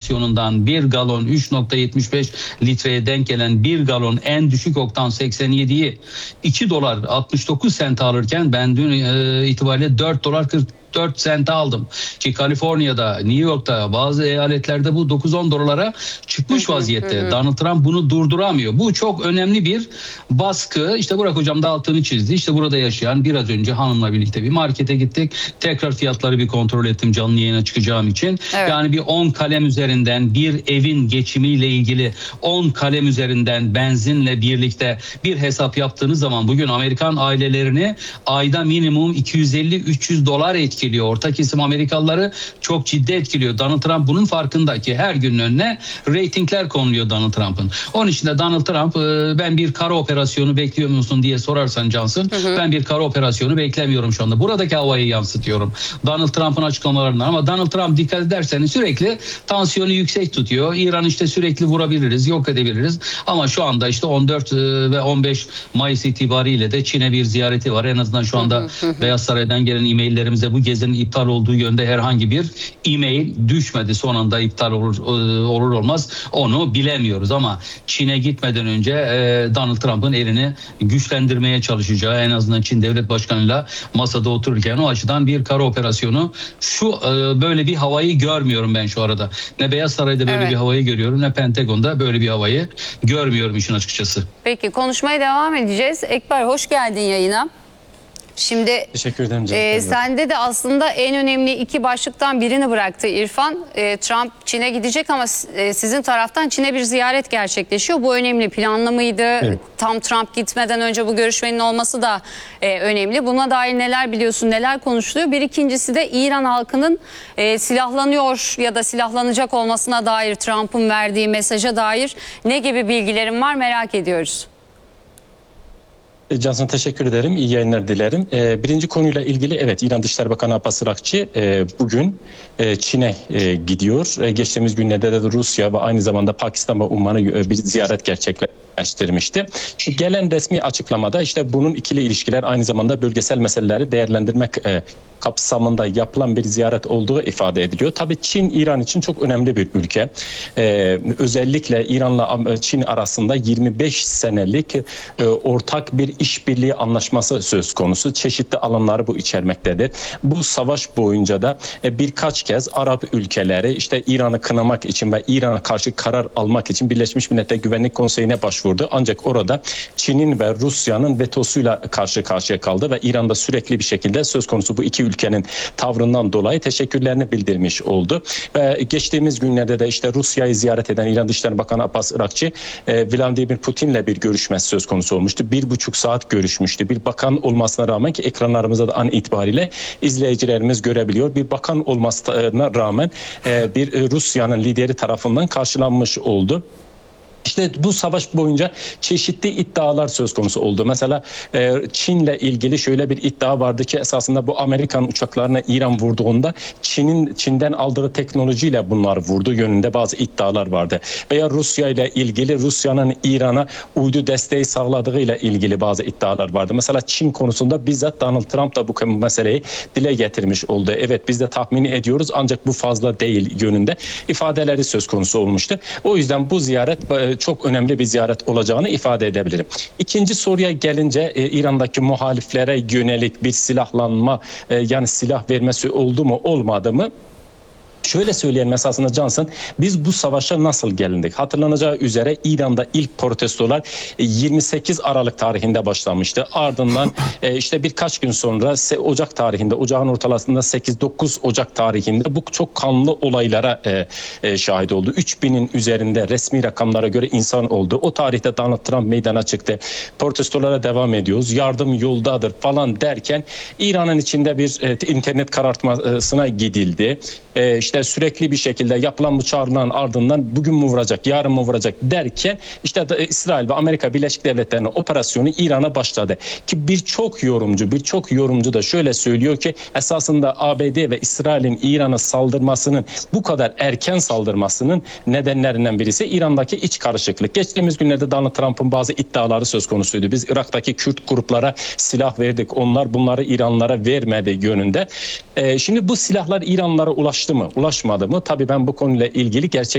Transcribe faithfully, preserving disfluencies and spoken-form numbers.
operasyonundan bir galon üç nokta yetmiş beş litreye denk gelen bir galon en düşük oktan seksen yediyi iki dolar altmış dokuz sent alırken ben dün e, itibariyle dört dolar kırk dört sente aldım. Ki Kaliforniya'da, New York'ta bazı eyaletlerde bu dokuz on dolara çıkmış vaziyette. Donald Trump bunu durduramıyor. Bu çok önemli bir baskı. İşte Burak Hocam da altını çizdi. İşte burada yaşayan biraz önce hanımla birlikte bir markete gittik. Tekrar fiyatları bir kontrol ettim canlı yayına çıkacağım için. Evet. Yani bir on kalem üzerinden bir evin geçimiyle ilgili on kalem üzerinden benzinle birlikte bir hesap yaptığınız zaman bugün Amerikan ailelerini ayda minimum iki yüz elli üç yüz dolar etkiliyor. etkiliyor. Orta kesim Amerikalıları çok ciddi etkiliyor. Donald Trump bunun farkında ki her günün önüne reytingler konuluyor Donald Trump'ın. Onun için de Donald Trump ben bir kara operasyonu bekliyor musun diye sorarsan Cansın, hı hı. ben bir kara operasyonu beklemiyorum şu anda. Buradaki havayı yansıtıyorum. Donald Trump'ın açıklamalarından ama Donald Trump dikkat ederseniz sürekli tansiyonu yüksek tutuyor. İran işte sürekli vurabiliriz, yok edebiliriz. Ama şu anda işte on dört ve on beş Mayıs itibariyle de Çin'e bir ziyareti var. En azından şu anda hı hı hı. Beyaz Saray'dan gelen e-maillerimize bu gezinin iptal olduğu yönde herhangi bir e-mail düşmedi. Son anda iptal olur olur olmaz onu bilemiyoruz ama Çin'e gitmeden önce Donald Trump'ın elini güçlendirmeye çalışacağı, en azından Çin Devlet Başkanı'yla masada otururken o açıdan bir kara operasyonu şu böyle bir havayı görmüyorum ben şu arada. Ne Beyaz Saray'da böyle evet. bir havayı görüyorum, ne Pentagon'da böyle bir havayı görmüyorum işin açıkçası. Peki konuşmaya devam edeceğiz. Ekber hoş geldin yayına. Şimdi teşekkür ederim canım. E, sende de aslında en önemli iki başlıktan birini bıraktı İrfan. E, Trump Çin'e gidecek ama e, sizin taraftan Çin'e bir ziyaret gerçekleşiyor. Bu önemli, planlı mıydı? Evet. Tam Trump gitmeden önce bu görüşmenin olması da e, önemli. Buna dair neler biliyorsun, neler konuşuluyor? Bir ikincisi de İran halkının e, silahlanıyor ya da silahlanacak olmasına dair Trump'ın verdiği mesaja dair ne gibi bilgilerin var merak ediyoruz. Cansın teşekkür ederim. İyi yayınlar dilerim. Ee, birinci konuyla ilgili evet İran Dışişleri Bakanı Abbas Araghchi e, bugün e, Çin'e e, gidiyor. E, geçtiğimiz günlerde de Rusya ve aynı zamanda Pakistan ve Umman'a e, bir ziyaret gerçekleştirmişti. Şu gelen resmi açıklamada işte bunun ikili ilişkiler aynı zamanda bölgesel meseleleri değerlendirmek e, kapsamında yapılan bir ziyaret olduğu ifade ediliyor. Tabii Çin İran için çok önemli bir ülke. Ee, özellikle İran'la Çin arasında yirmi beş senelik e, ortak bir işbirliği anlaşması söz konusu. Çeşitli alanları bu içermektedir. Bu savaş boyunca da e, birkaç kez Arap ülkeleri işte İran'ı kınamak için ve İran'a karşı karar almak için Birleşmiş Milletler Güvenlik Konseyi'ne başvurdu. Ancak orada Çin'in ve Rusya'nın vetosuyla karşı karşıya kaldı ve İran'da sürekli bir şekilde söz konusu bu iki ülkenin tavrından dolayı teşekkürlerini bildirmiş oldu. Ve geçtiğimiz günlerde de işte Rusya'yı ziyaret eden İran Dışişleri Bakanı Abbas Araghchi e, Vladimir Putin'le bir görüşmesi söz konusu olmuştu. Bir buçuk saat görüşmüştü. Bir bakan olmasına rağmen ki ekranlarımızda da an itibariyle izleyicilerimiz görebiliyor. Bir bakan olmasına rağmen e, bir Rusya'nın lideri tarafından karşılanmış oldu. İşte bu savaş boyunca çeşitli iddialar söz konusu oldu. Mesela e, Çin'le ilgili şöyle bir iddia vardı ki esasında bu Amerikan uçaklarına İran vurduğunda Çin'in Çin'den aldığı teknolojiyle bunlar vurdu yönünde bazı iddialar vardı. Veya Rusya ile ilgili Rusya'nın İran'a uydu desteği sağladığıyla ilgili bazı iddialar vardı. Mesela Çin konusunda bizzat Donald Trump da bu meseleyi dile getirmiş oldu. Evet biz de tahmin ediyoruz ancak bu fazla değil yönünde ifadeleri söz konusu olmuştu. O yüzden bu ziyaret çok önemli bir ziyaret olacağını ifade edebilirim. İkinci soruya gelince e, İran'daki muhaliflere yönelik bir silahlanma e, yani silah vermesi oldu mu olmadı mı? Şöyle söyleyelim esasında Cansın, biz bu savaşa nasıl gelindik? Hatırlanacağı üzere İran'da ilk protestolar yirmi sekiz Aralık tarihinde başlamıştı. Ardından işte birkaç gün sonra Ocak tarihinde, ocağın ortalasında sekiz dokuz Ocak tarihinde bu çok kanlı olaylara şahit oldu. üç binin üzerinde resmi rakamlara göre insan oldu. O tarihte Donald Trump meydana çıktı. Protestolara devam ediyoruz. Yardım yoldadır falan derken İran'ın içinde bir internet karartmasına gidildi. Ee, işte sürekli bir şekilde yapılan bu çağrıların ardından bugün mü vuracak, yarın mı vuracak derken işte İsrail ve Amerika Birleşik Devletleri'nin operasyonu İran'a başladı. Ki birçok yorumcu, birçok yorumcu da şöyle söylüyor ki esasında A B D ve İsrail'in İran'a saldırmasının bu kadar erken saldırmasının nedenlerinden birisi İran'daki iç karışıklık. Geçtiğimiz günlerde Donald Trump'ın bazı iddiaları söz konusuydu. Biz Irak'taki Kürt gruplara silah verdik, onlar bunları İranlılara vermedi yönünde. Ee, şimdi bu silahlar İranlılara ulaştı mı, ulaşmadı mı? Tabii ben bu konuyla ilgili gerçek